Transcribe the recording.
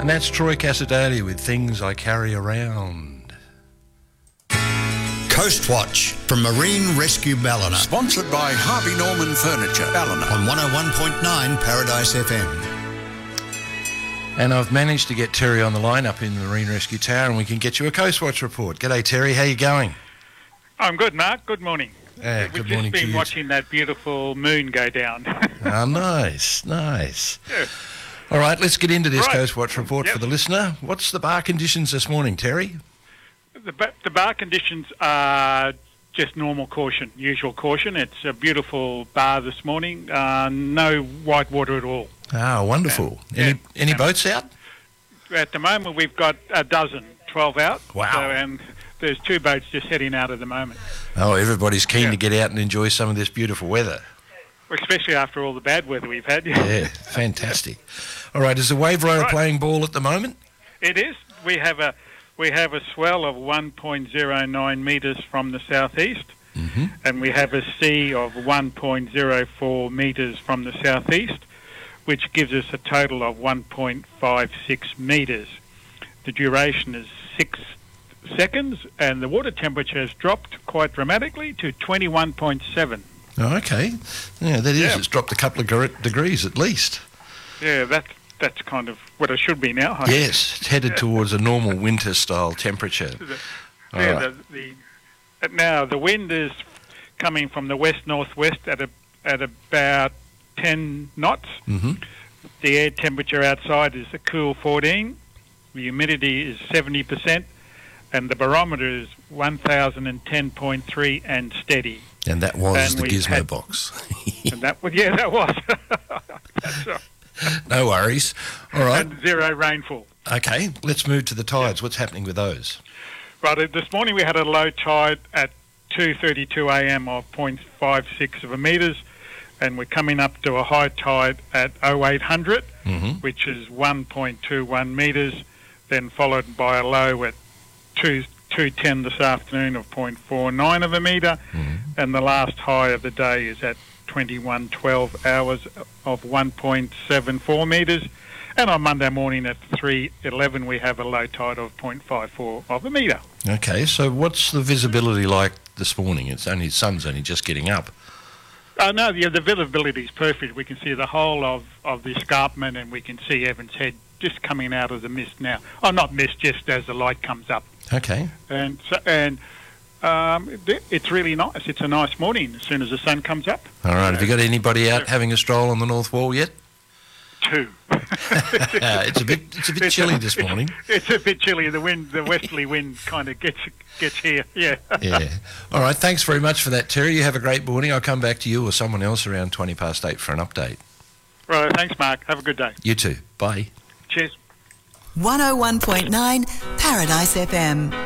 And that's Troy Cassadalia with Things I Carry Around. Coast Watch from Marine Rescue Ballina. Sponsored by Harvey Norman Furniture, Ballina. On 101.9 Paradise FM. And I've managed to get Terry on the line up in the Marine Rescue Tower, and we can get you a Coast Watch report. G'day, Terry. How you going? I'm good, Mark. Good morning. Good morning to you. We've just been watching that beautiful moon go down. Oh, nice. Yeah. All right, let's get into this Right. Coast Watch report for the listener. What's the bar conditions this morning, Terry? The bar conditions are just normal caution, usual caution. It's a beautiful bar this morning. No white water at all. Ah, wonderful. Any boats out? At the moment, we've got 12 out. Wow. And there's 2 boats just heading out at the moment, Oh, everybody's keen to get out and enjoy some of this beautiful weather. especially after all the bad weather we've had. Yeah, fantastic. All right, is the Wave Rower playing ball at the moment? It is. We have a swell of 1.09 metres from the southeast, and we have a sea of 1.04 metres from the southeast, which gives us a total of 1.56 metres. The duration is 6 seconds, and the water temperature has dropped quite dramatically to 21.7. Oh, okay. Yeah, that is. Yeah. It's dropped a couple of degrees at least. Yeah, that's kind of what it should be now. Yes, it's headed towards a normal winter-style temperature. All right. Now the wind is coming from the west-northwest at about 10 knots. Mm-hmm. The air temperature outside is a cool 14. The humidity is 70%, and the barometer is 1010.3 and steady. And that was And the we've gizmo had- box. And that was that was. That's right. No worries. All right. And 0 rainfall. Okay, let's move to the tides. What's happening with those? Right, this morning we had a low tide at 2:32 a.m. of 0.56 of a metres, and we're coming up to a high tide at 0800, which is 1.21 metres, then followed by a low at 2:10 this afternoon of 0.49 of a metre, and the last high of the day is at 21:12 hours of 1.74 metres. And on Monday morning at 3:11 we have a low tide of 0.54 of a metre. Okay, so what's the visibility like this morning? It's only sun's only just getting up. No, the visibility is perfect. We can see the whole of the escarpment, and we can see Evans Head just coming out of the mist now. Oh, not mist, just as the light comes up. Okay. And it's really nice. It's a nice morning as soon as the sun comes up. All right. Have you got anybody out having a stroll on the North Wall yet? 2. It's a bit chilly this morning. It's a bit chilly. The westerly wind kind of gets here. Yeah. Yeah. All right. Thanks very much for that, Terry. You have a great morning. I'll come back to you or someone else around 8:20 for an update. Right. Thanks, Mark. Have a good day. You too. Bye. Cheers. 101.9 Paradise FM.